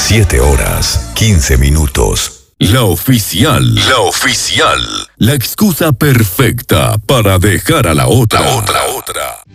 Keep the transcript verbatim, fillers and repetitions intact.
siete horas, quince minutos. La oficial. La oficial. La excusa perfecta para dejar a la otra. La otra, otra.